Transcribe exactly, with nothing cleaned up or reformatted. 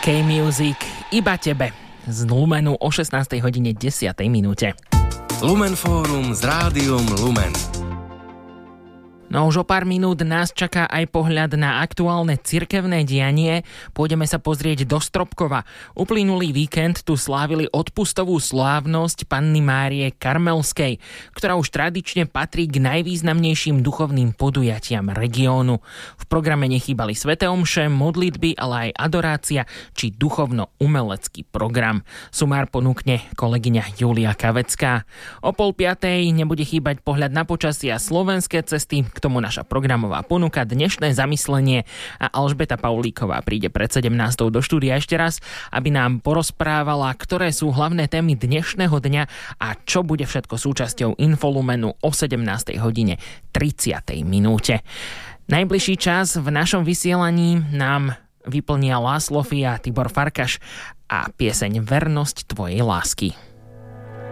K-Music, iba tebe, z Lumenu o šestnástej hodine desiatej minúte. Lumen Fórum s Rádiom Lumen. No už o pár minút nás čaká aj pohľad na aktuálne cirkevné dianie. Pôjdeme sa pozrieť do Stropkova. Uplynulý víkend tu slávili odpustovú slávnosť Panny Márie Karmelskej, ktorá už tradične patrí k najvýznamnejším duchovným podujatiam regiónu. V programe nechýbali sväté omše, modlitby, ale aj adorácia či duchovno-umelecký program. Sumár ponúkne kolegyňa Julia Kavecká. O pol piatej nebude chýbať pohľad na počasie a slovenské cesty. K tomu naša programová ponuka, dnešné zamyslenie a Alžbeta Paulíková príde pred sedemnástou do štúdia ešte raz, aby nám porozprávala, ktoré sú hlavné témy dnešného dňa a čo bude všetko súčasťou Infolumenu o sedemnástej hodine tridsiatej minúte. Najbližší čas v našom vysielaní nám vyplnia László Fia, Tibor Farkaš a pieseň Vernosť tvojej lásky.